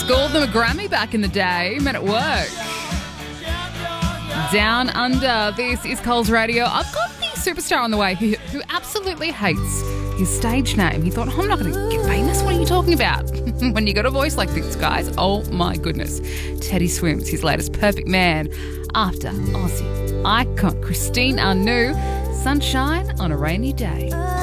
Scored them a Grammy back in the day. Men at Work. Down Under. This is Coles Radio. I've got the superstar on the way who absolutely hates his stage name. He thought, I'm not going to get famous. What are you talking about? When you got a voice like this, guys, oh my goodness. Teddy Swims, his latest Perfect Man, after Aussie icon Christine Anu, Sunshine on a Rainy Day.